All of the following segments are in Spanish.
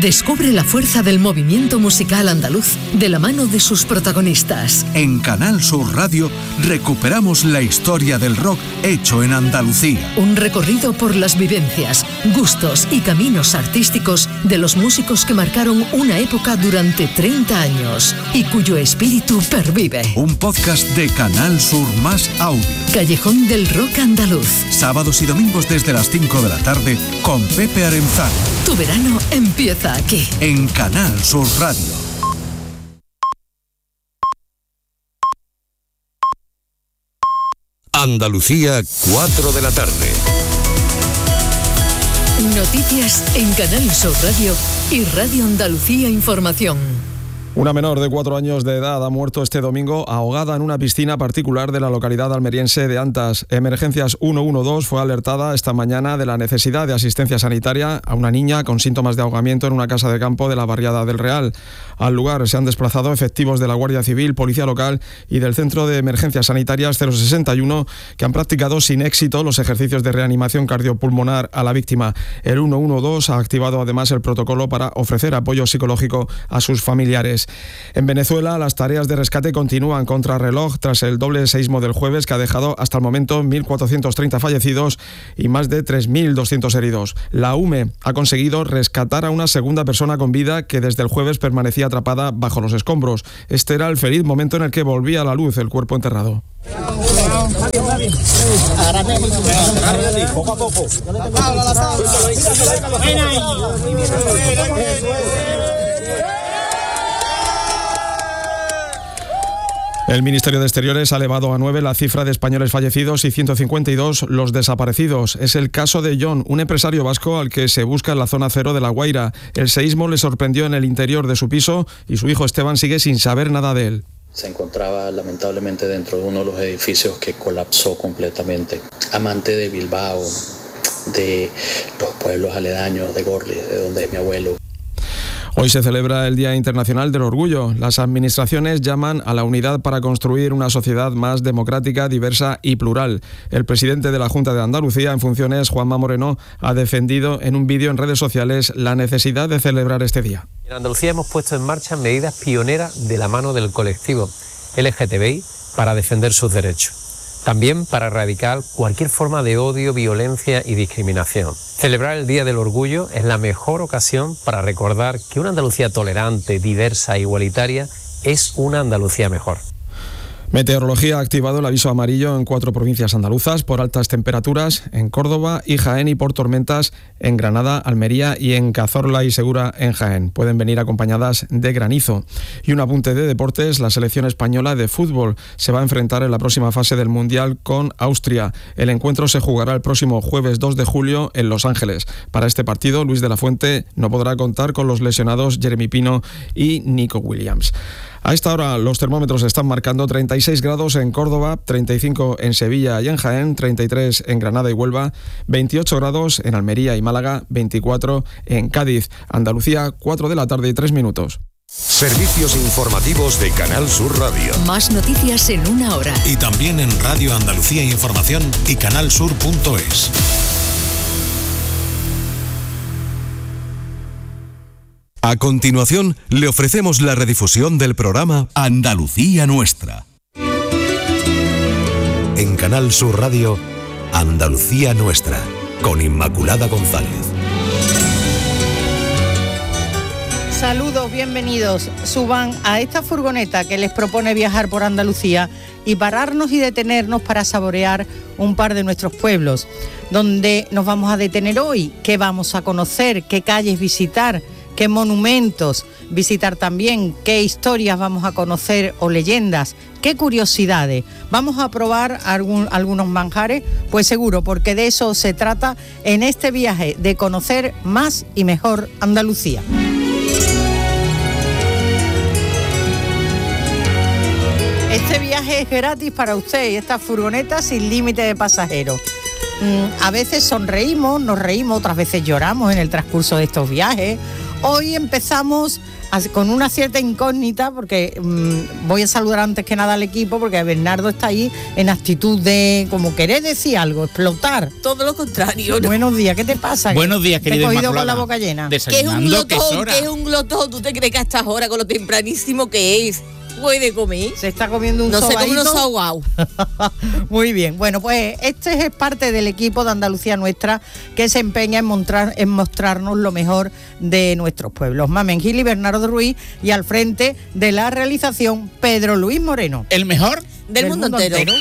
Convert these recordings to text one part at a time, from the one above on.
Descubre la fuerza del movimiento musical andaluz de la mano de sus protagonistas. En Canal Sur Radio recuperamos la historia del rock hecho en Andalucía. Un recorrido por las vivencias, gustos y caminos artísticos de los músicos que marcaron una época durante 30 años y cuyo espíritu pervive. Un podcast de Canal Sur más audio. Callejón del Rock Andaluz. Sábados y domingos desde las 5 de la tarde con Pepe Arenzano. Tu verano empieza aquí. En Canal Sur Radio. Andalucía, 4 de la tarde. Noticias en Canal Sur Radio y Radio Andalucía Información. Una menor de 4 años de edad ha muerto este domingo ahogada en una piscina particular de la localidad almeriense de Antas. Emergencias 112 fue alertada esta mañana de la necesidad de asistencia sanitaria a una niña con síntomas de ahogamiento en una casa de campo de la barriada del Real. Al lugar se han desplazado efectivos de la Guardia Civil, Policía Local y del Centro de Emergencias Sanitarias 061 que han practicado sin éxito los ejercicios de reanimación cardiopulmonar a la víctima. El 112 ha activado además el protocolo para ofrecer apoyo psicológico a sus familiares. En Venezuela, las tareas de rescate continúan contrarreloj tras el doble seísmo del jueves que ha dejado hasta el momento 1.430 fallecidos y más de 3.200 heridos. La UME ha conseguido rescatar a una segunda persona con vida que desde el jueves permanecía atrapada bajo los escombros. Este era el feliz momento en el que volvía a la luz el cuerpo enterrado. Poco a poco. El Ministerio de Exteriores ha elevado a 9 la cifra de españoles fallecidos y 152 los desaparecidos. Es el caso de John, un empresario vasco al que se busca en la zona cero de La Guaira. El seísmo le sorprendió en el interior de su piso y su hijo Esteban sigue sin saber nada de él. Se encontraba lamentablemente dentro de uno de los edificios que colapsó completamente. Amante de Bilbao, de los pueblos aledaños, de Gorli, de donde es mi abuelo. Hoy se celebra el Día Internacional del Orgullo. Las administraciones llaman a la unidad para construir una sociedad más democrática, diversa y plural. El presidente de la Junta de Andalucía en funciones, Juanma Moreno, ha defendido en un vídeo en redes sociales la necesidad de celebrar este día. En Andalucía hemos puesto en marcha medidas pioneras de la mano del colectivo LGTBI para defender sus derechos. También para erradicar cualquier forma de odio, violencia y discriminación. Celebrar el Día del Orgullo es la mejor ocasión para recordar que una Andalucía tolerante, diversa e igualitaria es una Andalucía mejor. Meteorología ha activado el aviso amarillo en 4 provincias andaluzas por altas temperaturas, en Córdoba y Jaén, y por tormentas en Granada, Almería y en Cazorla y Segura en Jaén. Pueden venir acompañadas de granizo. Y un apunte de deportes: la selección española de fútbol se va a enfrentar en la próxima fase del Mundial con Austria. El encuentro se jugará el próximo jueves 2 de julio en Los Ángeles. Para este partido, Luis de la Fuente no podrá contar con los lesionados Jeremy Pino y Nico Williams. A esta hora los termómetros están marcando 36 grados en Córdoba, 35 en Sevilla y en Jaén, 33 en Granada y Huelva, 28 grados en Almería y Málaga, 24 en Cádiz. Andalucía, 4 de la tarde y 3 minutos. Servicios informativos de Canal Sur Radio. Más noticias en una hora. Y también en Radio Andalucía Información y canalsur.es. A continuación, le ofrecemos la redifusión del programa Andalucía Nuestra. En Canal Sur Radio, Andalucía Nuestra, con Inmaculada González. Saludos, bienvenidos. Suban a esta furgoneta que les propone viajar por Andalucía y pararnos y detenernos para saborear un par de nuestros pueblos. ¿Dónde nos vamos a detener hoy? ¿Qué vamos a conocer? ¿Qué calles visitar? ¿Qué monumentos visitar también? ¿Qué historias vamos a conocer o leyendas? ¿Qué curiosidades? ¿Vamos a probar algunos manjares? Pues seguro, porque de eso se trata en este viaje, de conocer más y mejor Andalucía. Este viaje es gratis para usted y esta furgoneta sin límite de pasajeros. A veces sonreímos, nos reímos, otras veces lloramos en el transcurso de estos viajes. Hoy empezamos con una cierta incógnita, porque voy a saludar antes que nada al equipo, porque Bernardo está ahí en actitud de como querer decir algo, explotar. Todo lo contrario, ¿no? Buenos días, ¿qué te pasa? Buenos días, querida Inmaculada. Te he cogido Inmaculada. con la boca llena. ¿Qué es un glotón? ¿Qué es un glotón? ¿Tú te crees que a estas horas, con lo tempranísimo que es, puede comer? Se está comiendo un sobadito. No se come unos sobaos. Muy bien. Bueno, pues este es parte del equipo de Andalucía Nuestra, que se empeña en mostrarnos lo mejor de nuestros pueblos. Mamen Gil y Bernardo Ruiz, y al frente de la realización, Pedro Luis Moreno. ¿El mejor? Del mundo entero.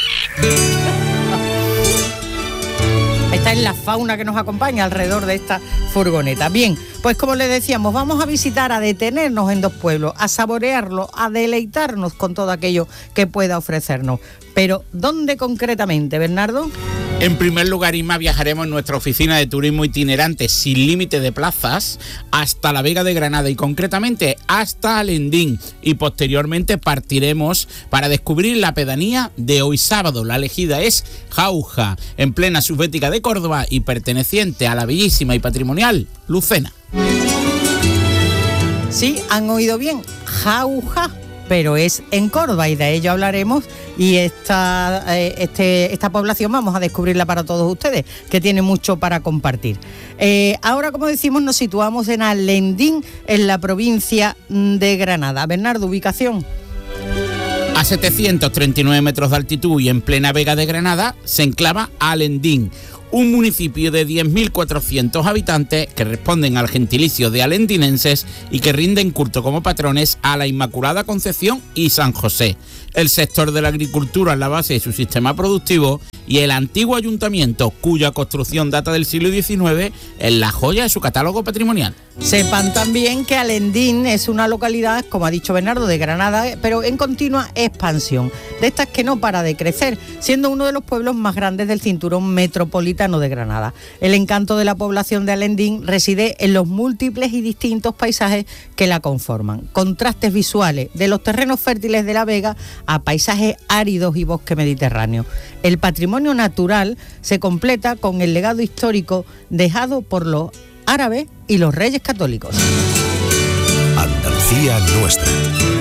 Esta es la fauna que nos acompaña alrededor de esta furgoneta. Bien, pues como les decíamos, vamos a visitar, a detenernos en dos pueblos, a saborearlo, a deleitarnos con todo aquello que pueda ofrecernos. Pero, ¿dónde concretamente, Bernardo? En primer lugar, Inma, viajaremos en nuestra oficina de turismo itinerante sin límite de plazas hasta la Vega de Granada y concretamente hasta Alendín, y posteriormente partiremos para descubrir la pedanía de hoy sábado. La elegida es Jauja, en plena subbética de Córdoba y perteneciente a la bellísima y patrimonial Lucena. Sí, han oído bien, Jauja, pero es en Córdoba, y de ello hablaremos, y esta población vamos a descubrirla para todos ustedes, que tiene mucho para compartir. Ahora, como decimos, nos situamos en Alendín, en la provincia de Granada. Bernardo, ubicación. A 739 metros de altitud y en plena Vega de Granada se enclava Alendín, un municipio de 10.400 habitantes que responden al gentilicio de alendinenses y que rinden culto como patrones a la Inmaculada Concepción y San José. El sector de la agricultura es la base de su sistema productivo, y el antiguo ayuntamiento, cuya construcción data del siglo XIX, es la joya de su catálogo patrimonial. Sepan también que Alendín es una localidad, como ha dicho Bernardo, de Granada, pero en continua expansión, de estas que no para de crecer, siendo uno de los pueblos más grandes del cinturón metropolitano de Granada. El encanto de la población de Alendín reside en los múltiples y distintos paisajes que la conforman. Contrastes visuales de los terrenos fértiles de la Vega a paisajes áridos y bosque mediterráneo. El patrimonio natural se completa con el legado histórico dejado por los árabes y los reyes católicos. Andalucía Nuestra.